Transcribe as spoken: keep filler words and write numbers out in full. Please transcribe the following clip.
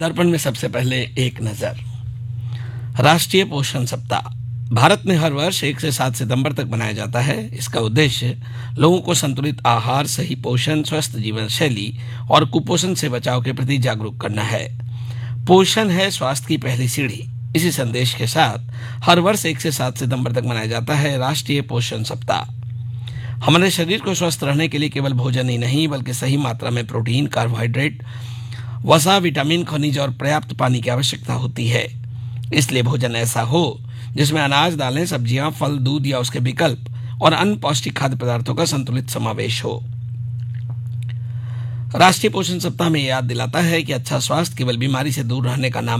दर्पण में सबसे पहले एक नजर। राष्ट्रीय पोषण सप्ताह भारत में हर वर्ष एक से सात सितंबर तक मनाया जाता है। इसका उद्देश्य लोगों को संतुलित आहार, सही पोषण, स्वस्थ जीवन शैली और कुपोषण से बचाव के प्रति जागरूक करना है। पोषण है स्वास्थ्य की पहली सीढ़ी। इसी संदेश के साथ हर वर्ष एक से सात सितंबर तक मनाया जाता है राष्ट्रीय पोषण सप्ताह। हमारे शरीर को स्वस्थ रहने के लिए केवल भोजन ही नहीं बल्कि सही मात्रा में प्रोटीन, कार्बोहाइड्रेट, वसा, विटामिन, खनिज और पर्याप्त पानी की आवश्यकता होती है। इसलिए भोजन ऐसा हो जिसमें अनाज, दालें, सब्जियां, फल, दूध या उसके विकल्प और अन्य पौष्टिक खाद्य पदार्थों का संतुलित समावेश हो। राष्ट्रीय पोषण सप्ताह में याद दिलाता है कि अच्छा स्वास्थ्य केवल बीमारी से दूर रहने का नाम